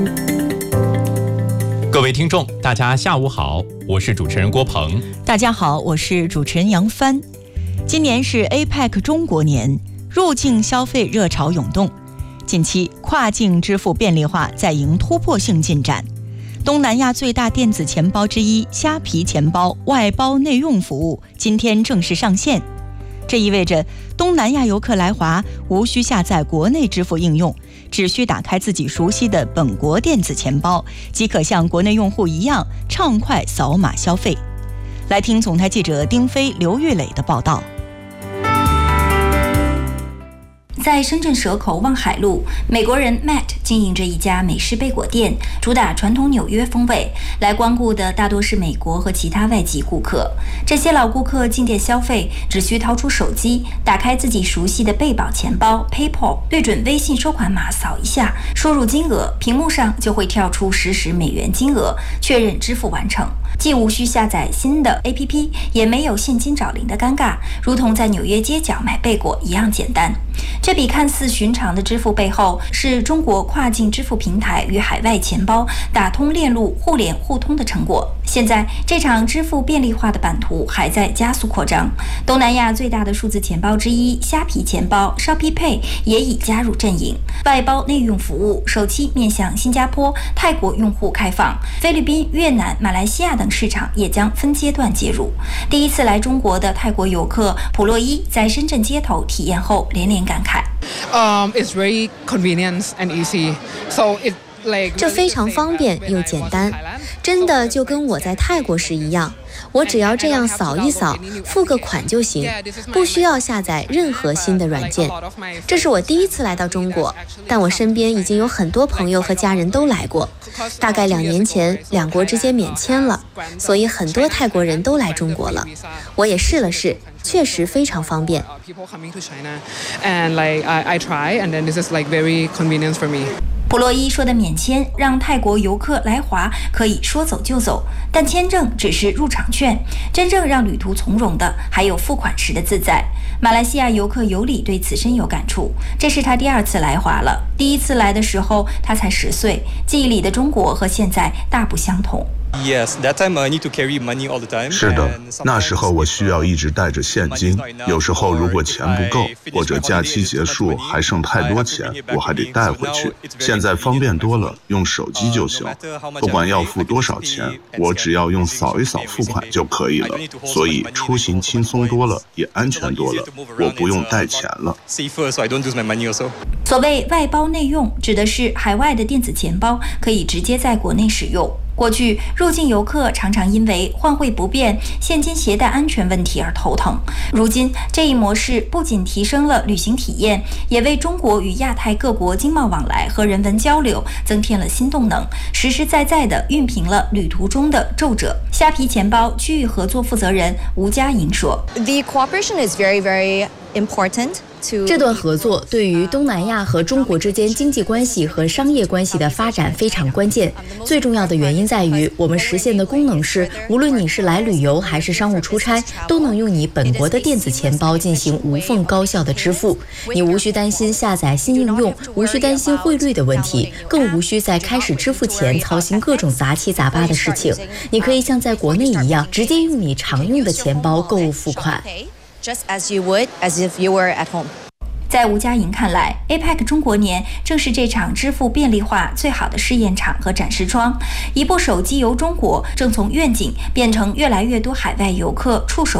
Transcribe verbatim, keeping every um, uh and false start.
各位听众，大家下午好，我是主持人郭鹏。 大家好，我是主持人杨帆。今年是 A P E C 中国年，入境消费热潮涌动。近期，跨境支付便利化在迎突破性进展。东南亚最大电子钱包之一虾皮钱包外包内用服务今天正式上线。这意味着东南亚游客来华无需下载国内支付应用，只需打开自己熟悉的本国电子钱包，即可像国内用户一样畅快扫码消费。来听总台记者丁飞、刘玉磊的报道。 在深圳蛇口望海路，美国人 Matt 经营着一家美式贝果店，主打传统纽约风味。来光顾的大多是美国和其他外籍顾客。这些老顾客进店消费，只需掏出手机，打开自己熟悉的贝宝钱包 PayPal， 对准微信收款码扫一下，输入金额，屏幕上就会跳出实时美元金额，确认支付完成。既无需下载新的 A P P， 也没有现金找零的尴尬，如同在纽约街角买贝果一样简单。这笔看似寻常的支付背后，是中国跨境支付平台与海外钱包打通链路、互联互通的成果。现在，这场支付便利化的版图还在加速扩张。东南亚最大的数字钱包之一虾皮钱包 Shopee Pay 也已加入阵营，外包内用服务首期面向新加坡、泰国用户开放，菲律宾、越南、马来西亚等市场也将分阶段接入。第一次来中国的泰国游客普洛伊在深圳街头体验后连连感慨。 Um, it's very convenient and easy. So it like 这非常方便又简单，真的就跟我在泰国时一样。我只要这样扫一扫，付个款就行，不需要下载任何新的软件。这是我第一次来到中国，但我身边已经有很多朋友和家人都来过。大概两年前，两国之间免签了，所以很多泰国人都来中国了。我也试了试，确实非常方便。 普洛伊说的免签让泰国游客来华可以说走就走，但签证只是入场券，真正让旅途从容的还有付款时的自在。马来西亚游客尤里对此深有感触，这是他第二次来华了。第一次来的时候他才十岁，记忆里的中国和现在大不相同。 Yes, that time I need to carry money all the time. 是的，那时候我需要一直带着现金，有时候如果钱不够，或者假期结束还剩太多钱，我还得带回去。现在方便多了，用手机就行，不管要付多少钱，我只要用扫一扫付款就可以了，所以出行轻松多了，也安全多了，我不用带钱了。 所谓外包内用，指的是海外的电子钱包可以直接在国内使用。过去入境游客常常因为换汇不便、现金携带安全问题而头疼。如今这一模式不仅提升了旅行体验，也为中国与亚太各国经贸往来和人文交流增添了新动能，实实在在地熨平了旅途中的皱褶。虾皮钱包区域合作负责人吴佳莹说 ：“The cooperation is very, very important.” 这段合作对于东南亚和中国之间经济关系和商业关系的发展非常关键。最重要的原因在于，我们实现的功能是，无论你是来旅游还是商务出差，都能用你本国的电子钱包进行无缝高效的支付。你无需担心下载新应用，无需担心汇率的问题，更无需在开始支付前操心各种杂七杂八的事情。你可以像在国内一样，直接用你常用的钱包购物付款。 Just as you would as if you were at home. 在吴佳莹看来 ，A P E C 中国年正是这场支付便利化最好的试验场和展示窗。一部手机游中国正从愿景变成越来越多海外游客触手